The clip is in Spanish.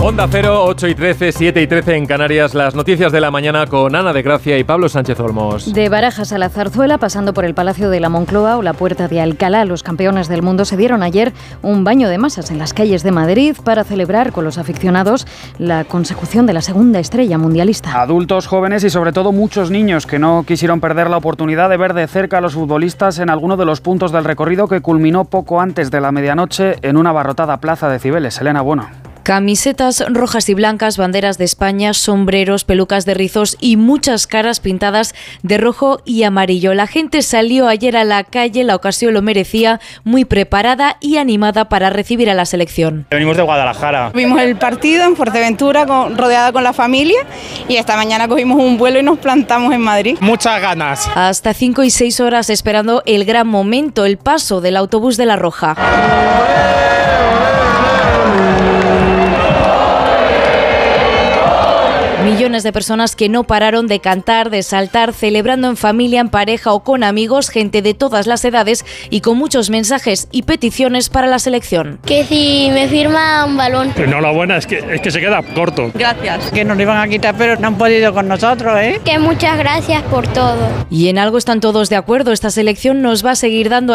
Onda Cero, 8 y 13, 7 y 13 en Canarias. Las noticias de la mañana con Ana de Gracia y Pablo Sánchez Olmos. De Barajas a la Zarzuela, pasando por el Palacio de la Moncloa o la Puerta de Alcalá, los campeones del mundo se dieron ayer un baño de masas en las calles de Madrid para celebrar con los aficionados la consecución de la segunda estrella mundialista. Adultos, jóvenes y sobre todo muchos niños que no quisieron perder la oportunidad de ver de cerca a los futbolistas en alguno de los puntos del recorrido que culminó poco antes de la medianoche en una abarrotada plaza de Cibeles. Elena Bueno. Camisetas rojas y blancas, banderas de España, sombreros, pelucas de rizos y muchas caras pintadas de rojo y amarillo. La gente salió ayer a la calle, la ocasión lo merecía, muy preparada y animada para recibir a la selección. Venimos de Guadalajara. Vimos el partido en Fuerteventura rodeada con la familia y esta mañana cogimos un vuelo y nos plantamos en Madrid. Muchas ganas. Hasta 5 y 6 horas esperando el gran momento, el paso del autobús de La Roja. Millones de personas que no pararon de cantar, de saltar, celebrando en familia, en pareja o con amigos, gente de todas las edades y con muchos mensajes y peticiones para la selección. Que si me firma un balón. Enhorabuena, es que se queda corto. Gracias. Que nos lo iban a quitar, pero no han podido con nosotros, ¿eh? Que muchas gracias por todo. Y en algo están todos de acuerdo, esta selección nos va a seguir dando